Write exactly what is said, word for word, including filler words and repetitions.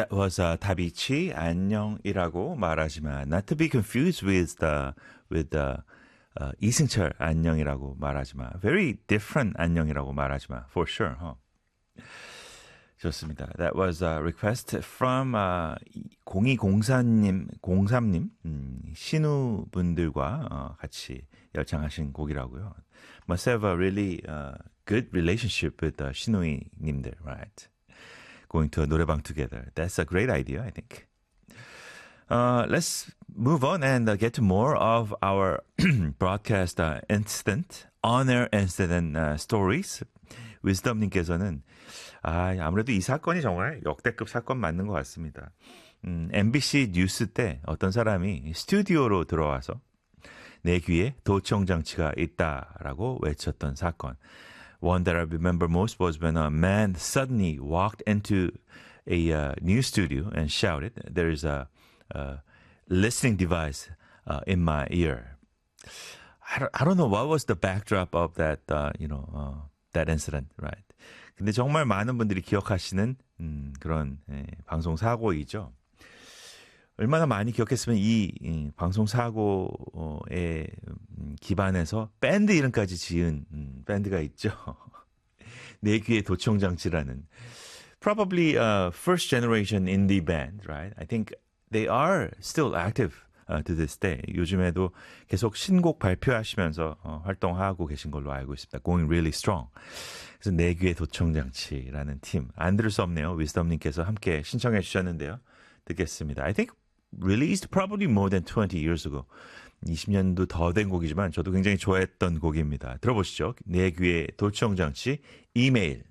That was uh, 다비치 안녕이라고 말하지만 not to be confused with the with the uh, 이승철 안녕이라고 말하지만 very different 안녕이라고 말하지만 for sure. Huh? 좋습니다. That was a request from uh, 공이공사님, 공삼님, 음, 신우 분들과 어, 같이 열창하신 곡이라고요. Must have a really uh, good relationship with uh, 신우이 님들, right? Going to a 노래방 together. That's a great idea, I think. Uh, let's move on and uh, get to more of our broadcast uh, incident, on-air incident uh, stories. wisdom님께서는 아, 아무래도 이 사건이 정말 역대급 사건 맞는 것 같습니다. 음, 엠비씨 뉴스 때 어떤 사람이 스튜디오로 들어와서 내 귀에 도청 장치가 있다라고 외쳤던 사건. One that I remember most was when a man suddenly walked into a uh, news studio and shouted, "There's a, a listening device uh, in my ear." I don't, I don't know what was the backdrop of that, uh, you know, uh, that incident, right? 근데 정말 많은 분들이 기억하시는 음, 그런 예, 방송 사고이죠. 얼마나 많이 기억했으면 이, 이 방송 사고에 음, 기반해서 밴드 이름까지 지은 음, 밴드가 있죠. 내 귀에 도청 장치라는 probably a first generation indie band, right? I think they are still active uh, to this day. 요즘에도 계속 신곡 발표하시면서 어, 활동하고 계신 걸로 알고 있습니다. Going really strong. 그래서 내 귀에 도청 장치라는 팀 안 들을 수 없네요. 위스덤님께서 함께 신청해 주셨는데요. 듣겠습니다. I think released probably more than twenty years ago. 이십 년도 더 된 곡이지만 저도 굉장히 좋아했던 곡입니다. 들어보시죠. 내 귀에 도청 장치 이메일.